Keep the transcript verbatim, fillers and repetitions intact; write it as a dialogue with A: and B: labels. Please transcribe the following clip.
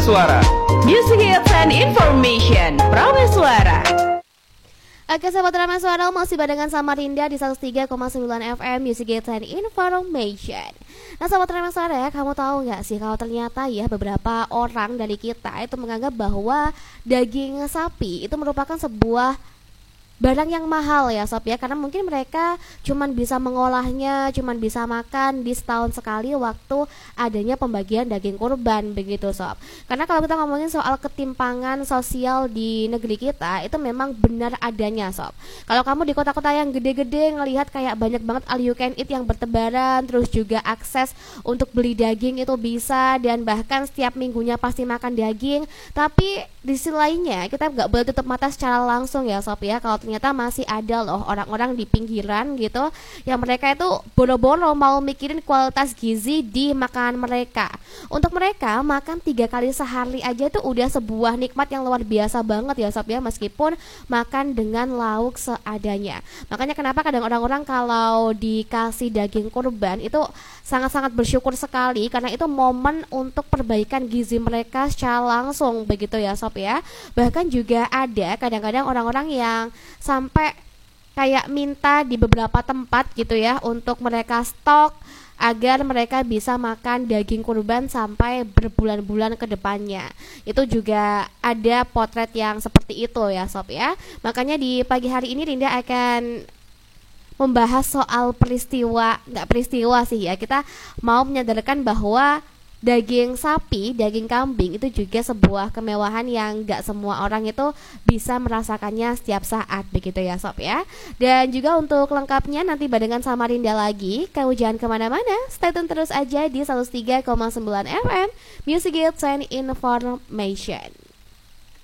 A: Suara.
B: Music Hits and Information Prameswara.
C: Oke sahabat Prameswara, masih barengan sama Rinda di seratus tiga koma sembilan F M Music Hits and Information. Nah sahabat Prameswara, kamu tahu nggak sih kalau ternyata ya beberapa orang dari kita itu menganggap bahwa daging sapi itu merupakan sebuah barang yang mahal ya sob ya, karena mungkin mereka cuman bisa mengolahnya, cuman bisa makan di setahun sekali waktu adanya pembagian daging kurban begitu sob. Karena kalau kita ngomongin soal ketimpangan sosial di negeri kita itu memang benar adanya sob. Kalau kamu di kota-kota yang gede-gede ngelihat kayak banyak banget all you can eat yang bertebaran, terus juga akses untuk beli daging itu bisa, dan bahkan setiap minggunya pasti makan daging. Tapi di sisi lainnya kita nggak boleh tutup mata secara langsung ya sob ya, kalau ternyata masih ada loh orang-orang di pinggiran gitu yang mereka itu boro-boro mau mikirin kualitas gizi di makanan mereka. Untuk mereka makan tiga kali sehari aja itu udah sebuah nikmat yang luar biasa banget ya sob ya, meskipun makan dengan lauk seadanya. Makanya kenapa kadang orang-orang kalau dikasih daging kurban itu sangat-sangat bersyukur sekali, karena itu momen untuk perbaikan gizi mereka secara langsung begitu ya sob ya. Bahkan juga ada kadang-kadang orang-orang yang sampai kayak minta di beberapa tempat gitu ya untuk mereka stok agar mereka bisa makan daging kurban sampai berbulan-bulan ke depannya. Itu juga ada potret yang seperti itu ya sob ya. Makanya di pagi hari ini Rinda akan membahas soal peristiwa, nggak peristiwa sih ya, kita mau menyadarkan bahwa daging sapi, daging kambing itu juga sebuah kemewahan yang gak semua orang itu bisa merasakannya setiap saat begitu ya sob ya. Dan juga untuk lengkapnya nanti barengan sama Rinda lagi. Kamu jangan kemana-mana, stay tune terus aja di seratus tiga koma sembilan F M Music Hits and Information.